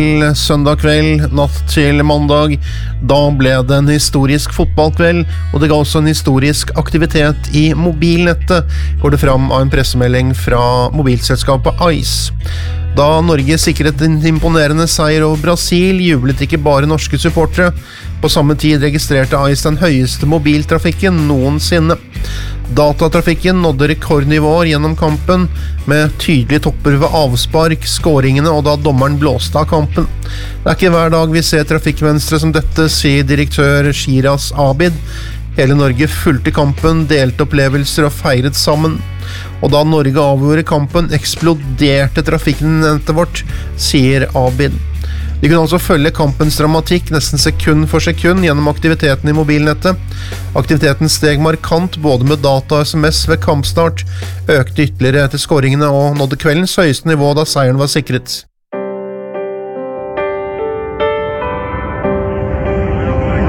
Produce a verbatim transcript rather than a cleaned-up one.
Søndag kveld, natt til mandag, da ble det en historisk fotballkveld, og det ga også en historisk aktivitet i mobilnettet, går det fram av en pressemelding fra mobilselskapet Ice. Da Norge sikret en imponerende seier over Brasil, jublet ikke bare norske supportere. På samme tid registrerte Ice den høyeste mobiltrafikken noensinne. Datatrafikken nådde rekordnivåer gjennom kampen, med tydelige topper ved avspark, skåringene og da dommeren blåste av kampen. Det er ikke hver dag vi ser trafikkvenstre som dette, sier direktør Shiraz Abid. Hele Norge fulgte kampen, delte opplevelser og feiret sammen. Og da Norge avgjorde kampen, eksploderte trafikknettet vårt, sier Abid. Vi kunne altså følge kampens dramatikk nesten sekund for sekund gjennom aktiviteten i mobilnettet. Aktiviteten steg markant både med data og sms ved kampstart, økte ytterligere etter skåringene og nådde kveldens høyeste nivå da seieren var sikret.